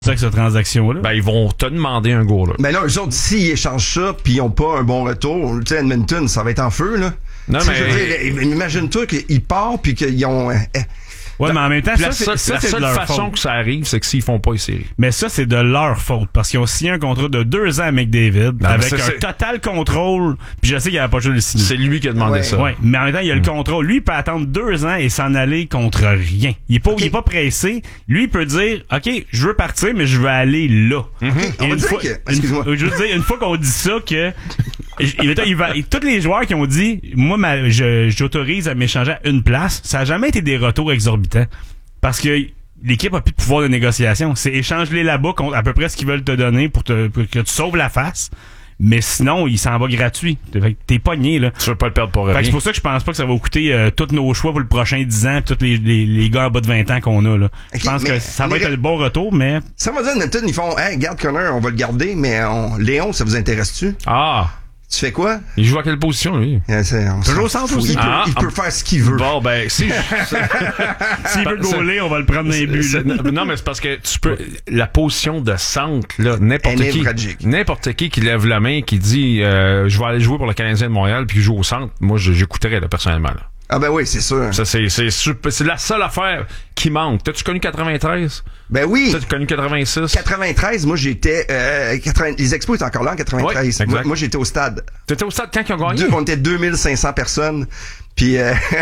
avec cette transaction-là? Ben, ils vont te demander un goal, là. Ben là, eux autres, s'ils échangent ça puis ils ont pas un bon retour, tu sais, Edmonton, ça va être en feu, là. Non, mais... mais... Je veux dire, imagine-toi qu'ils partent puis qu'ils ont... Ouais, mais en même temps, la c'est seule de leur façon faute. que ça arrive, c'est que s'ils font pas les séries. Mais ça, c'est de leur faute. Parce qu'ils ont signé un contrat de 2 ans avec McDavid, avec un total contrôle. Puis je sais qu'il n'avait pas juste le signer. C'est lui qui a demandé ça. Ouais, mais en même temps, il y a le contrôle. Lui, il peut attendre 2 ans et s'en aller contre rien. Il est pas pressé. Lui, il peut dire, OK, je veux partir, mais je veux aller là. On va dire excuse-moi. Je veux dire, une fois qu'on dit ça, que tous les joueurs qui ont dit, moi, j'autorise à m'échanger à une place, ça a jamais été des retours exorbitants. Parce que l'équipe a plus de pouvoir de négociation. C'est échange-les là-bas contre à peu près ce qu'ils veulent te donner pour que tu sauves la face. Mais sinon, il s'en va gratuit. T'es pogné, là. Tu veux pas le perdre pour rien. C'est pour ça que je pense pas que ça va coûter tous nos choix pour le prochain 10 ans, tous les gars en bas de 20 ans qu'on a, là. Je pense que ça va être le bon retotour, mais... Ça va dire, Nathan, ils font, hey, garde Connor, on va le garder, mais Léon, ça vous intéresse-tu? Ah! Tu fais quoi? Il joue à quelle position, lui? Toujours au centre aussi. Il peut faire ce qu'il veut. Bon, ben, si s'il veut goaler, on va le prendre dans les buts. Non, mais c'est parce que tu peux... La position de centre, là, n'importe qui lève la main, qui dit je vais aller jouer pour le Canadien de Montréal, puis qui joue au centre, moi, j'écouterais, là, personnellement, là. Ah ben oui, c'est sûr. Ça, c'est la seule affaire qui manque. T'as-tu connu 93? Ben oui. T'as-tu connu 86? 93, moi j'étais... les Expos étaient encore là en 93. Ouais, moi j'étais au stade. T'étais au stade quand ils ont gagné? On était 2500 personnes. Puis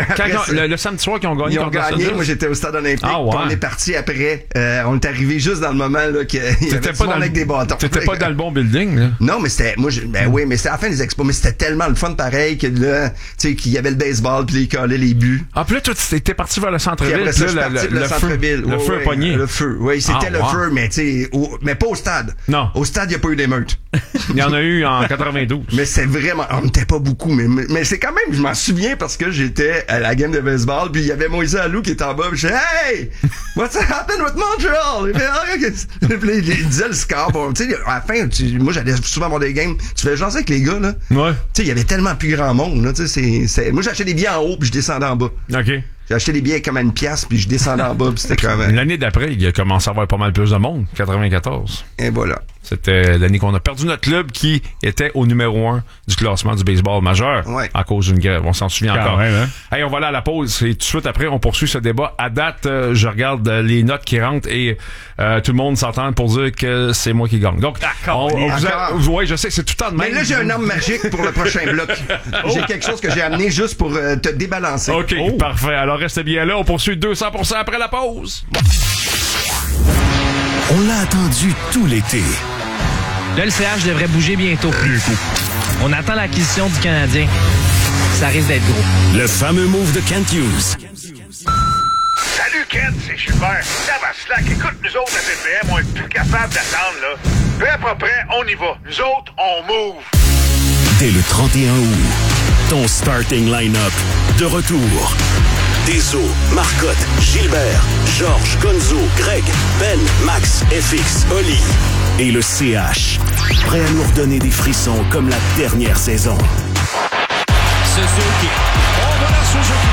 le samedi soir qu'ils ont gagné. Ils ont gagné, moi j'étais au stade olympique. Ah, ouais. On est parti après. On est arrivé juste dans le moment là qu'il y avait tout le monde avec des bâtons. T'étais pas dans le bon building, là? Non, mais c'était... oui, mais c'était à la fin des Expos. Mais c'était tellement le fun pareil que là, tu sais, qu'il y avait le baseball puis ils collaient les buts. Ah, puis là, toi, t'étais parti vers le centre-ville. Puis après ça, je suis parti vers le centre-ville. Le feu a pogné. Le feu, oui, c'était le feu, mais tu sais, mais pas au stade. Non. Au stade, il n'y a pas eu d'émeute. Il y en a eu en 92. Mais c'est vraiment... On n'était pas beaucoup, mais c'est quand même... Je m'en souviens parce que j'étais à la game de baseball, puis il y avait Moïse Alou qui était en bas, puis je disais « Hey! What's happened with Montreal? » Puis il disait le score. Bon, tu sais, à la fin, moi, j'allais souvent voir des games. Tu fais jaser avec les gars, là. Ouais. Tu sais, il y avait tellement plus grand monde, là. Tu sais, moi, j'achetais des billets en haut, puis je descendais en bas. OK. J'ai acheté des billets comme à 1$, puis je descendais en bas, puis c'était comme... L'année d'après, il a commencé à avoir pas mal plus de monde, 94. Et voilà. C'était l'année qu'on a perdu notre club qui était au numéro 1 du classement du baseball majeur à cause d'une grève. On s'en souvient encore. Même, hein? Hey, on va aller à la pause et tout de suite après, on poursuit ce débat. À date, je regarde les notes qui rentrent et tout le monde s'entend pour dire que c'est moi qui gagne. Donc, ouais, je sais, c'est tout le temps de même. Mais là, j'ai un arme magique pour le prochain bloc. J'ai quelque chose que j'ai amené juste pour te débalancer. OK, parfait. Alors, restez bien là. On poursuit 200% après la pause. On l'a attendu tout l'été. Là, le CH devrait bouger bientôt. On attend l'acquisition du Canadien. Ça risque d'être gros. Le fameux move de Kent Hughes. Salut Kent, c'est Gilbert. Ça va slack. Écoute, nous autres à BPM, on est plus capable d'attendre, là. Peu à peu près, on y va. Nous autres, on move. Dès le 31 août, ton starting line-up de retour. Deso, Marcotte, Gilbert, Georges, Gonzo, Greg, Ben, Max, FX, Oli et le CH. Prêt à nous redonner des frissons comme la dernière saison. Suzuki.